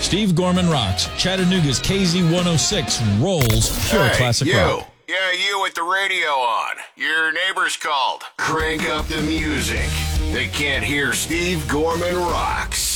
Steve Gorman rocks. Chattanooga's KZ106 rolls pure classic rock. Yeah, you with the radio on. Your neighbor's called. Crank up the music. They can't hear Steve Gorman rocks.